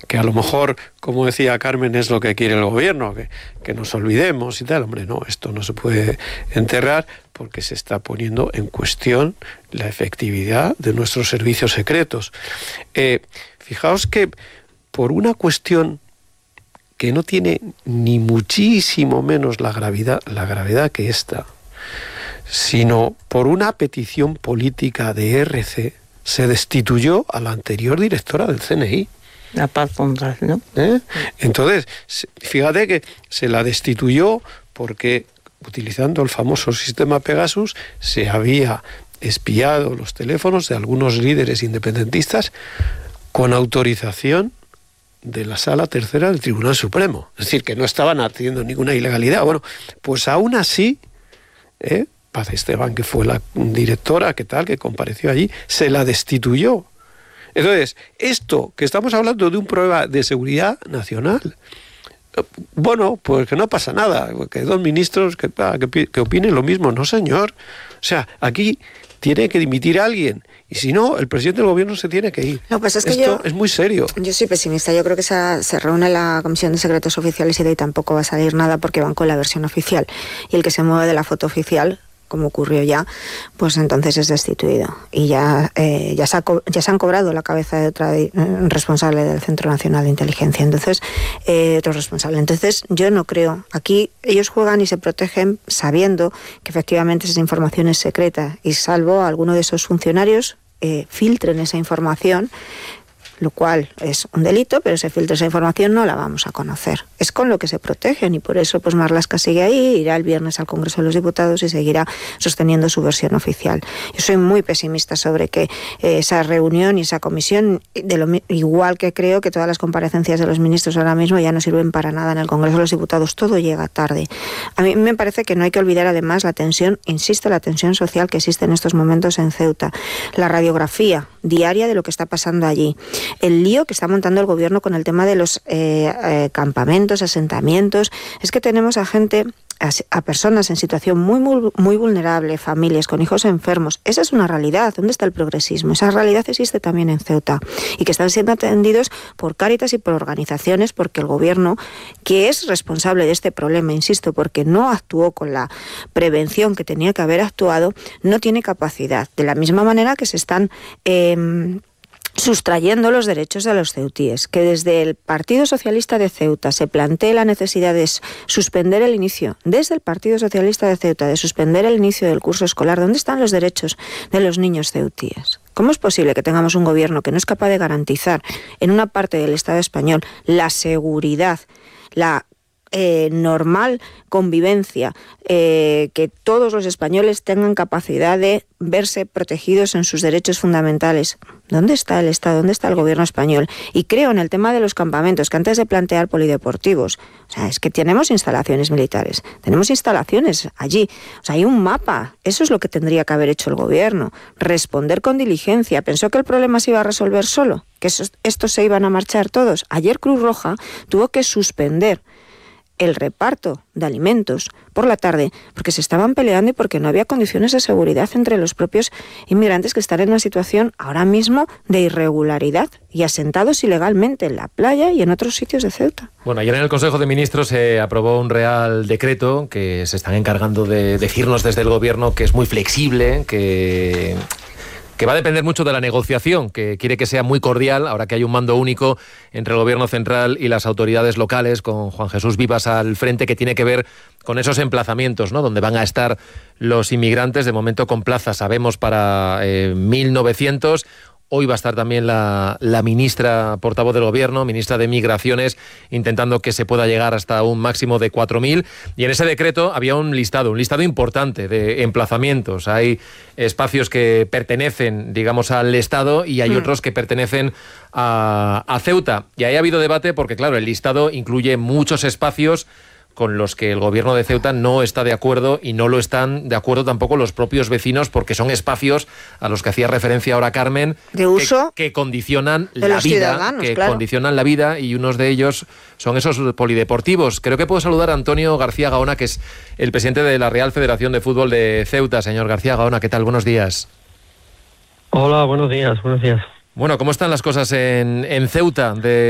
que a lo mejor, como decía Carmen, es lo que quiere el gobierno, que nos olvidemos y tal. Hombre, no, esto no se puede enterrar porque se está poniendo en cuestión la efectividad de nuestros servicios secretos. Fijaos que por una cuestión que no tiene ni muchísimo menos la gravedad que esta, sino por una petición política de RC, se destituyó a la anterior directora del CNI. La Paz Fonral, ¿no? Entonces, fíjate que se la destituyó porque, utilizando el famoso sistema Pegasus, se había espiado los teléfonos de algunos líderes independentistas con autorización de la Sala Tercera del Tribunal Supremo. Es decir, que no estaban haciendo ninguna ilegalidad. Bueno, pues aún así, Paz Esteban, que fue la directora, que compareció allí, se la destituyó. Entonces, esto, que estamos hablando de un problema de seguridad nacional, bueno, pues que no pasa nada, que dos ministros que opinen lo mismo. No, señor. O sea, aquí tiene que dimitir a alguien. Y si no, el presidente del gobierno se tiene que ir. No, pues es que esto es muy serio. Yo soy pesimista. Yo creo que se reúne la Comisión de Secretos Oficiales y de ahí tampoco va a salir nada porque van con la versión oficial. Y el que se mueve de la foto oficial, como ocurrió ya, pues entonces es destituido. Y ya se han cobrado la cabeza de otra responsable del Centro Nacional de Inteligencia. Entonces, otro responsable. Entonces, yo no creo. Aquí ellos juegan y se protegen sabiendo que efectivamente esa información es secreta. Y salvo a alguno de esos funcionarios filtren esa información, lo cual es un delito, pero si filtra esa información no la vamos a conocer. Es con lo que se protegen y por eso pues Marlaska sigue ahí, irá el viernes al Congreso de los Diputados y seguirá sosteniendo su versión oficial. Yo soy muy pesimista sobre que esa reunión y esa comisión, igual que creo que todas las comparecencias de los ministros ahora mismo ya no sirven para nada en el Congreso de los Diputados, todo llega tarde. A mí me parece que no hay que olvidar además la tensión, insisto, la tensión social que existe en estos momentos en Ceuta, la radiografía diaria de lo que está pasando allí, el lío que está montando el gobierno con el tema de los campamentos, asentamientos. Es que tenemos a gente, a personas en situación muy vulnerable, familias con hijos enfermos. Esa es una realidad. ¿Dónde está el progresismo? Esa realidad existe también en Ceuta y que están siendo atendidos por Cáritas y por organizaciones porque el gobierno, que es responsable de este problema, insisto, porque no actuó con la prevención que tenía que haber actuado, no tiene capacidad. De la misma manera que se están sustrayendo los derechos de los ceutíes, que desde el Partido Socialista de Ceuta se plantee la necesidad de suspender el inicio, desde el Partido Socialista de Ceuta, de suspender el inicio del curso escolar. ¿Dónde están los derechos de los niños ceutíes? ¿Cómo es posible que tengamos un gobierno que no es capaz de garantizar en una parte del Estado español la seguridad, la normal convivencia, que todos los españoles tengan capacidad de verse protegidos en sus derechos fundamentales? ¿Dónde está el Estado? ¿Dónde está el gobierno español? Y creo en el tema de los campamentos, que antes de plantear polideportivos, o sea, es que tenemos instalaciones militares, tenemos instalaciones allí, o sea, hay un mapa. Eso es lo que tendría que haber hecho el gobierno, responder con diligencia. ¿Pensó que el problema se iba a resolver solo? ¿Que estos se iban a marchar todos? Ayer Cruz Roja tuvo que suspender el reparto de alimentos por la tarde porque se estaban peleando y porque no había condiciones de seguridad entre los propios inmigrantes que están en una situación ahora mismo de irregularidad y asentados ilegalmente en la playa y en otros sitios de Ceuta. Bueno, ayer en el Consejo de Ministros se aprobó un Real Decreto que se están encargando de decirnos desde el Gobierno que es muy flexible, que va a depender mucho de la negociación, que quiere que sea muy cordial, ahora que hay un mando único entre el Gobierno central y las autoridades locales, con Juan Jesús Vivas al frente, que tiene que ver con esos emplazamientos, ¿no?, donde van a estar los inmigrantes, de momento con plazas, sabemos, para 1.900. Hoy va a estar también la ministra portavoz del Gobierno, ministra de Migraciones, intentando que se pueda llegar hasta un máximo de 4.000. Y en ese decreto había un listado importante de emplazamientos. Hay espacios que pertenecen, digamos, al Estado y hay otros que pertenecen a Ceuta. Y ahí ha habido debate porque, claro, el listado incluye muchos espacios con los que el gobierno de Ceuta no está de acuerdo y no lo están de acuerdo tampoco los propios vecinos porque son espacios a los que hacía referencia ahora Carmen de uso que condicionan de la vida, claro. Condicionan la vida y unos de ellos son esos polideportivos. Creo que puedo saludar a Antonio García Gaona, que es el presidente de la Real Federación de Fútbol de Ceuta. Señor García Gaona, ¿qué tal? Buenos días. Hola, buenos días. Bueno, ¿cómo están las cosas en Ceuta?